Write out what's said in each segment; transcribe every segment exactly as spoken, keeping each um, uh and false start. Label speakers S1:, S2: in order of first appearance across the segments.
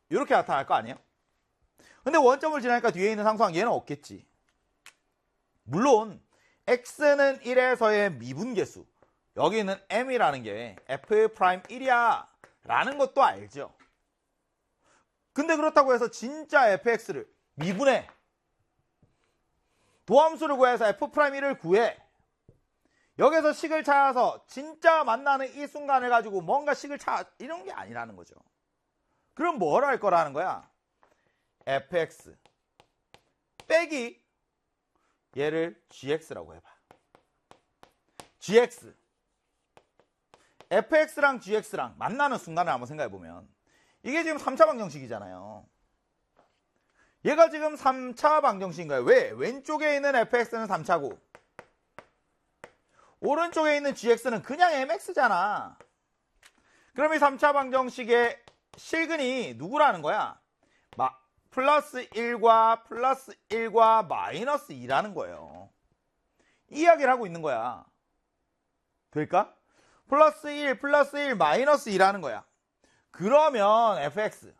S1: 이렇게 나타날 거 아니에요? 근데 원점을 지나니까 뒤에 있는 상수항 얘는 없겠지. 물론 x는 일에서의 미분계수, 여기 있는 m이라는 게 f 프라임 일이야 라는 것도 알죠. 근데 그렇다고 해서 진짜 fx를 미분해, 도함수를 구해서 f 프라임 일을 구해, 여기서 식을 찾아서 진짜 만나는 이 순간을 가지고 뭔가 식을 찾아, 이런 게 아니라는 거죠. 그럼 뭘 할 거라는 거야? fx 빼기 얘를 gx라고 해봐. gx fx랑 gx랑 만나는 순간을 한번 생각해보면 이게 지금 삼 차 방정식이잖아요. 얘가 지금 삼 차 방정식인 거예요. 왜? 왼쪽에 있는 fx는 삼 차고 오른쪽에 있는 gx는 그냥 mx잖아. 그럼 이 삼 차 방정식의 실근이 누구라는 거야? 마, 플러스 일과 플러스 일과 마이너스 이라는 거예요. 이 이야기를 하고 있는 거야. 될까? 플러스 일, 플러스 일, 마이너스 이라는 거야. 그러면 fx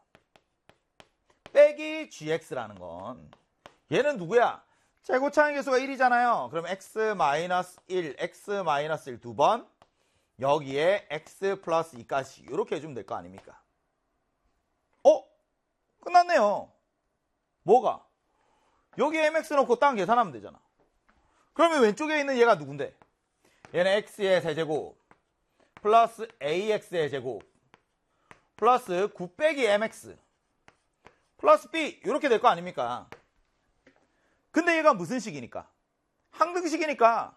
S1: 빼기 gx라는 건 얘는 누구야? 최고차항 계수가 일이잖아요. 그럼 x 마이너스 일, x 마이너스 일 두 번, 여기에 x 플러스 이까지 이렇게 해주면 될 거 아닙니까? 어? 끝났네요. 뭐가? 여기 mx 넣고 딴 계산하면 되잖아. 그러면 왼쪽에 있는 얘가 누군데? 얘는 x의 세제곱 플러스 ax의 제곱 플러스 구 빼기 mx 플러스 b 이렇게 될 거 아닙니까? 근데 얘가 무슨 식이니까? 항등식이니까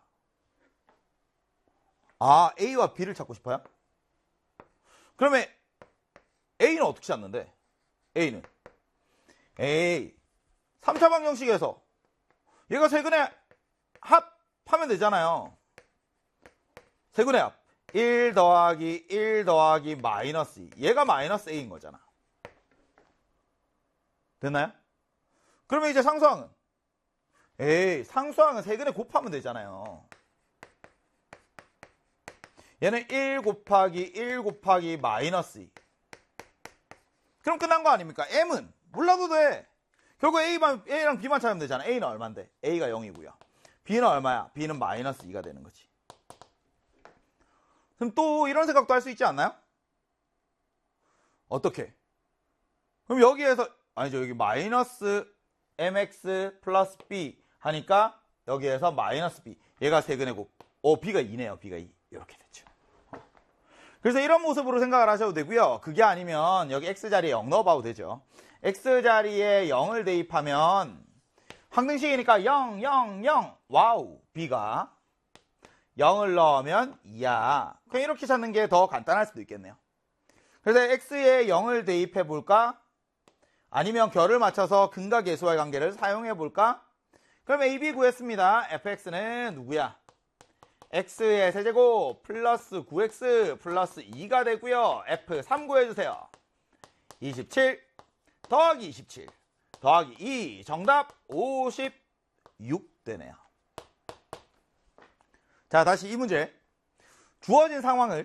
S1: 아 a와 b를 찾고 싶어요? 그러면 a는 어떻게 찾는데? a는 a 삼 차 방정식에서 얘가 세근의 합하면 되잖아요. 세근의 합 일 더하기 일 더하기 마이너스 이, 얘가 마이너스 a인 거잖아. 됐나요? 그러면 이제 상수항은 에이 상수항은 세근에 곱하면 되잖아요. 얘는 일 곱하기 일 곱하기 마이너스 이. 그럼 끝난 거 아닙니까? m은 몰라도 돼. 결국 A만, A랑 B만 찾으면 되잖아. A는 얼마인데? A가 영이고요. B는 얼마야? B는 마이너스 이가 되는 거지. 그럼 또 이런 생각도 할 수 있지 않나요? 어떻게? 그럼 여기에서 아니죠. 여기 마이너스 mx 플러스 b 하니까 여기에서 마이너스 b. 얘가 세근의 곱. 어, b가 이네요. b가 이. 이렇게 됐죠. 그래서 이런 모습으로 생각을 하셔도 되고요. 그게 아니면 여기 x 자리에 영 넣어봐도 되죠. x 자리에 영을 대입하면 항등식이니까 영, 영, 영. 와우. b가 영을 넣으면 이야. 그냥 이렇게 찾는 게 더 간단할 수도 있겠네요. 그래서 x에 영을 대입해 볼까? 아니면 결을 맞춰서 근과 계수와의 관계를 사용해 볼까? 그럼 a, b 구했습니다. fx는 누구야? x의 세제곱 플러스 구 엑스 플러스 이가 되고요. f 삼 구해주세요. 이십칠 더하기 이십칠 더하기 이 정답 오십육 되네요. 자, 다시 이 문제. 주어진 상황을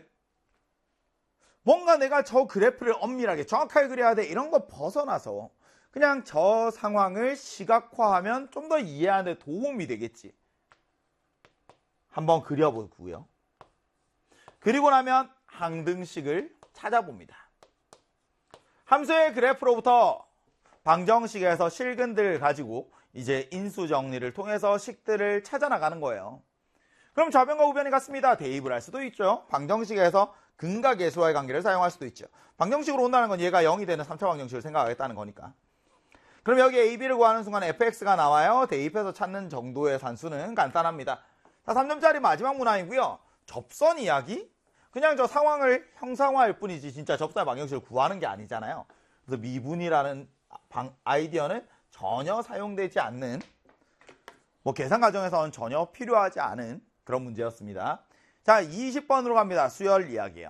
S1: 뭔가 내가 저 그래프를 엄밀하게 정확하게 그려야 돼 이런 거 벗어나서 그냥 저 상황을 시각화하면 좀 더 이해하는 데 도움이 되겠지. 한번 그려보고요. 그리고 나면 항등식을 찾아봅니다. 함수의 그래프로부터 방정식에서 실근들을 가지고 이제 인수 정리를 통해서 식들을 찾아 나가는 거예요. 그럼 좌변과 우변이 같습니다. 대입을 할 수도 있죠. 방정식에서 근과 계수와의 관계를 사용할 수도 있죠. 방정식으로 온다는 건 얘가 영이 되는 삼 차 방정식을 생각하겠다는 거니까. 그럼 여기 a, b를 구하는 순간 fx가 나와요. 대입해서 찾는 정도의 산수는 간단합니다. 자, 삼 점짜리 마지막 문항이고요. 접선 이야기? 그냥 저 상황을 형상화할 뿐이지 진짜 접선의 방정식을 구하는 게 아니잖아요. 그래서 미분이라는 방, 아이디어는 전혀 사용되지 않는, 뭐 계산 과정에서는 전혀 필요하지 않은 그런 문제였습니다. 자, 이십 번으로 갑니다. 수열 이야기예요.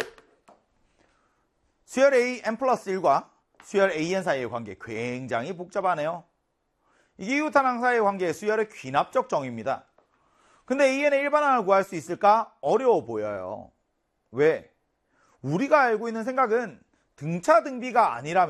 S1: 수열 a n 플러스 일과 수열 an 사이의 관계 굉장히 복잡하네요. 이게 이웃하항 사이의 관계의 수열의 귀납적 정의입니다. 근데 an의 일반항을 구할 수 있을까? 어려워 보여요. 왜? 우리가 알고 있는 생각은 등차 등비가 아니라면